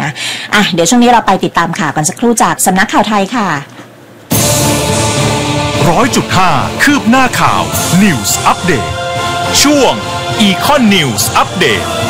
นะเดี๋ยวช่วงนี้เราไปติดตามข่าวกันสักครู่จากสำนักข่าวไทยค่ะ 100.5 คืบหน้าข่าว News Update ช่วง Econ News Update